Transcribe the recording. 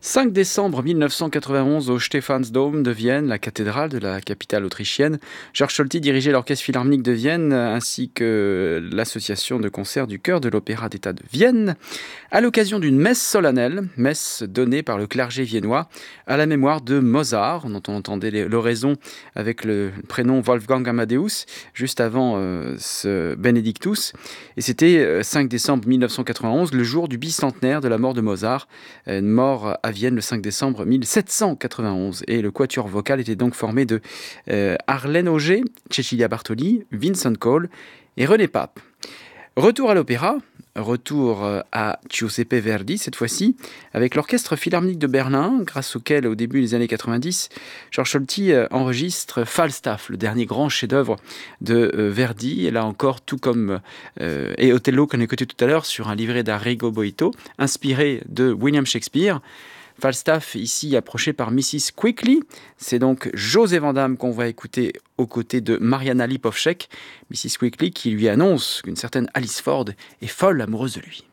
5 décembre 1991 au Stephansdom de Vienne, la cathédrale de la capitale autrichienne. Georges Solti dirigeait l'Orchestre Philharmonique de Vienne ainsi que l'association de concert du chœur de l'Opéra d'État de Vienne à l'occasion d'une messe solennelle, messe donnée par le clergé viennois à la mémoire de Mozart, dont on entendait l'oraison avec le prénom Wolfgang Amadeus juste avant ce Benedictus. Et c'était 5 décembre 1991, le jour du bicentenaire de la mort de Mozart, mort à Vienne le 5 décembre 1791. Et le quatuor vocal était donc formé de Arlène Auger, Cecilia Bartoli, Vincent Cole et René Pape. Retour à l'opéra, retour à Giuseppe Verdi cette fois-ci, avec l'Orchestre Philharmonique de Berlin, grâce auquel au début des années 90, Georges Solti enregistre Falstaff, le dernier grand chef-d'œuvre de Verdi, et là encore, tout comme et Othello qu'on a écouté tout à l'heure, sur un livret d'Arrigo Boito, inspiré de William Shakespeare. Falstaff, ici approché par Mrs. Quickly. C'est donc José Van Damme qu'on va écouter aux côtés de Mariana Lipovček. Mrs. Quickly qui lui annonce qu'une certaine Alice Ford est folle amoureuse de lui.